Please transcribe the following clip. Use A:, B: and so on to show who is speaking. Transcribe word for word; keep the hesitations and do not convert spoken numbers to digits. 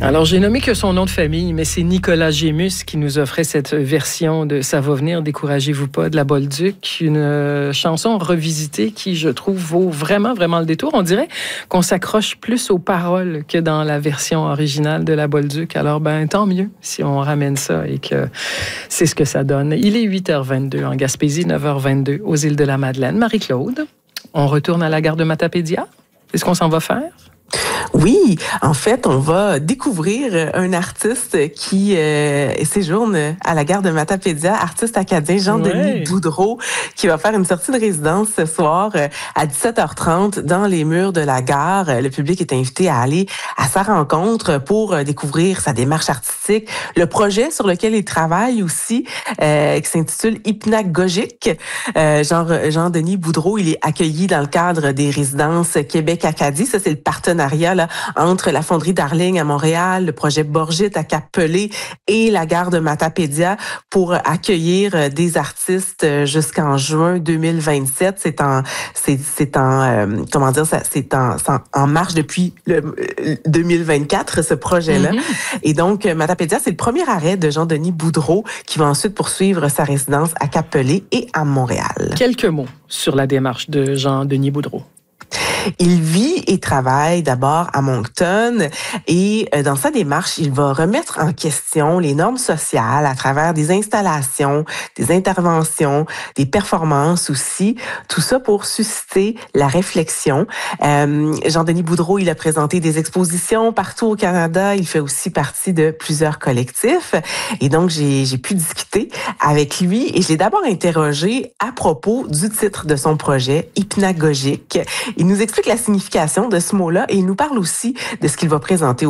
A: Alors, j'ai nommé que son nom de famille, mais c'est Nicolas Gémus qui nous offrait cette version de « Ça va venir, découragez-vous pas » de la Bolduc, une euh, chanson revisitée qui, je trouve, vaut vraiment, vraiment le détour. On dirait qu'on s'accroche plus aux paroles que dans la version originale de la Bolduc. Alors, ben, tant mieux si on ramène ça et que c'est ce que ça donne. Il est huit heures vingt-deux en Gaspésie, neuf heures vingt-deux aux îles de la Madeleine. Marie-Claude, on retourne à la gare de Matapédia? C'est ce qu'on s'en va faire?
B: Oui, en fait, on va découvrir un artiste qui euh, séjourne à la gare de Matapédia, artiste acadien Jean-Denis ouais. Boudreau, qui va faire une sortie de résidence ce soir euh, à dix-sept heures trente dans les murs de la gare. Le public est invité à aller à sa rencontre pour euh, découvrir sa démarche artistique, le projet sur lequel il travaille aussi, euh, qui s'intitule Hypnagogique. Euh, Jean, Jean-Denis Boudreau, il est accueilli dans le cadre des résidences Québec-Acadie. Ça, c'est le partenariat là, entre la fonderie Darling à Montréal, le projet Borgit à Cap-Pelé et la gare de Matapédia pour accueillir des artistes jusqu'en juin deux mille vingt-sept. C'est en, c'est, c'est en, euh, comment dire ça, c'est en, c'est en, en marche depuis le deux mille vingt-quatre ce projet-là. Mm-hmm. Et donc Matapédia, c'est le premier arrêt de Jean-Denis Boudreau qui va ensuite poursuivre sa résidence à Cap-Pelé et à Montréal.
A: Quelques mots sur la démarche de Jean-Denis Boudreau.
B: Il vit et travaille d'abord à Moncton et dans sa démarche, il va remettre en question les normes sociales à travers des installations, des interventions, des performances aussi. Tout ça pour susciter la réflexion. Euh, Jean-Denis Boudreau, il a présenté des expositions partout au Canada. Il fait aussi partie de plusieurs collectifs. Et donc, j'ai, j'ai pu discuter avec lui et je l'ai d'abord interrogé à propos du titre de son projet, Hypnagogique. Il nous explique la signification de ce mot-là et il nous parle aussi de ce qu'il va présenter